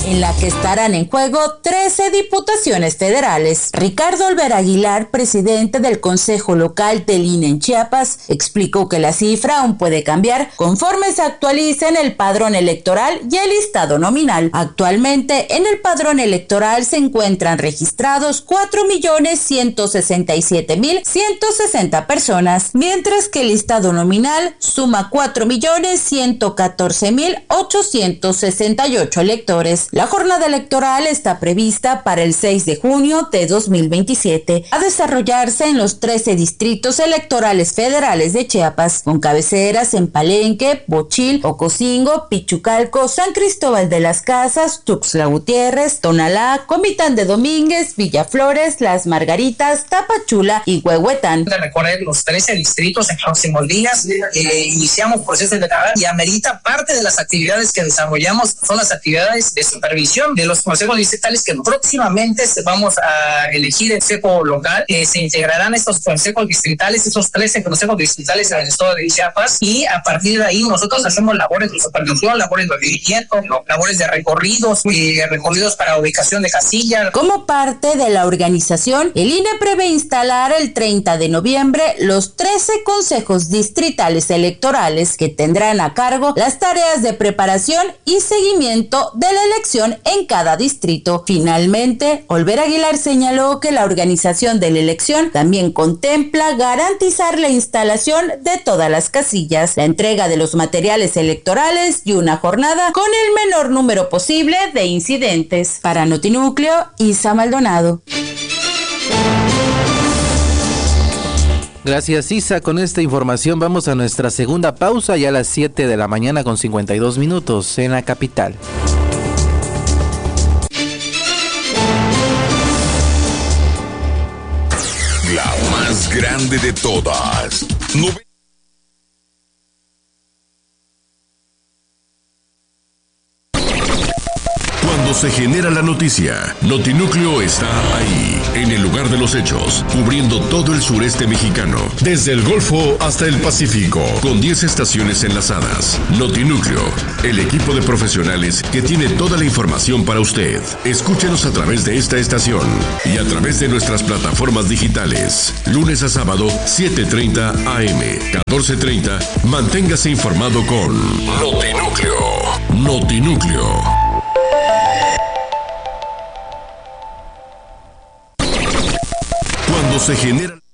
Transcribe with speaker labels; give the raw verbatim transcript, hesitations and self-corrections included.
Speaker 1: en la que estarán en juego trece diputaciones federales. Ricardo Olvera Aguilar, presidente del Consejo Local del I N E en Chiapas, explicó que la cifra aún puede cambiar conforme se actualicen el padrón electoral y el listado nominal. Actualmente en el padrón electoral se encuentran registrados cuatro millones ciento sesenta y siete mil ciento sesenta personas, mientras que el listado nominal suma cuatro millones ciento catorce mil ochocientos sesenta y ocho electores. La jornada electoral está prevista para el seis de junio de dos mil veintisiete, a desarrollarse en los trece distritos electorales federales de Chiapas, con cabeceras en Palenque, Bochil, Ocosingo, Pichucalco, San Cristóbal de las Casas, Tuxtla Gutiérrez, Tonalá, Comitán de Domínguez, Villaflores, Las Margaritas, Tapachula y Huehuetán.
Speaker 2: De recorrer los trece distritos en próximos días, eh, iniciamos procesos de trabajo y amerita parte de las actividades que desarrollamos son las actividades de supervisión de los consejos distritales que próximamente vamos a elegir el consejo local. Eh, se integrarán estos consejos distritales, estos trece consejos distritales en el estado de Chiapas, y a partir de ahí nosotros hacemos labores de supervisión, labores de dirigimiento, labores de recorridos, eh, recorridos para ubicación de casillas.
Speaker 1: Como parte de la organización, el I N E prevé instalar el treinta de noviembre los trece consejos distritales electorales que tendrán a cargo las tareas de preparación y seguimiento de la elección en cada distrito. Finalmente, Olvera Aguilar señaló que la organización de la elección también contempla garantizar la instalación de todas las casillas, la entrega de los materiales electorales y una jornada con el menor número posible de incidentes. Para Notinúcleo, Isa Maldonado.
Speaker 3: Gracias, Isa. Con esta información vamos a nuestra segunda pausa, ya a las siete de la mañana con cincuenta y dos minutos en la capital.
Speaker 4: La más grande de todas. No... Cuando se genera la noticia, Notinúcleo está ahí, en el lugar de los hechos, cubriendo todo el sureste mexicano, desde el Golfo hasta el Pacífico, con diez estaciones enlazadas. Notinúcleo, el equipo de profesionales que tiene toda la información para usted. Escúchenos a través de esta estación y a través de nuestras plataformas digitales. Lunes a sábado, siete treinta a eme, catorce treinta. Manténgase informado con Notinúcleo. Notinúcleo. Cuando se genera...